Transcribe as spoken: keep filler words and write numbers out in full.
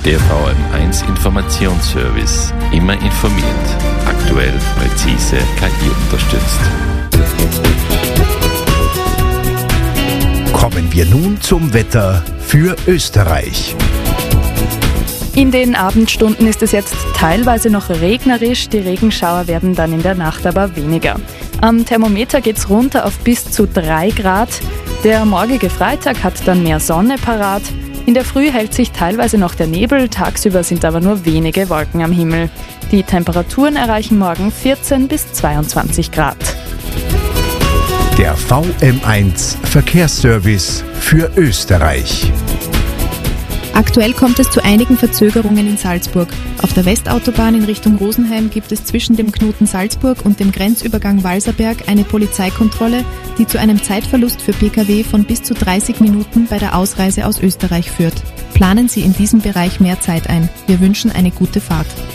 Der V M eins Informationsservice. Immer informiert. Aktuell, präzise, K I-unterstützt. Kommen wir nun zum Wetter für Österreich. In den Abendstunden ist es jetzt teilweise noch regnerisch, die Regenschauer werden dann in der Nacht aber weniger. Am Thermometer geht's runter auf bis zu drei Grad. Der morgige Freitag hat dann mehr Sonne parat. In der Früh hält sich teilweise noch der Nebel, tagsüber sind aber nur wenige Wolken am Himmel. Die Temperaturen erreichen morgen vierzehn bis zweiundzwanzig Grad. Der V M eins Verkehrsservice für Österreich. Aktuell kommt es zu einigen Verzögerungen in Salzburg. Auf der Westautobahn in Richtung Rosenheim gibt es zwischen dem Knoten Salzburg und dem Grenzübergang Walserberg eine Polizeikontrolle, die zu einem Zeitverlust für Pkw von bis zu dreißig Minuten bei der Ausreise aus Österreich führt. Planen Sie in diesem Bereich mehr Zeit ein. Wir wünschen eine gute Fahrt.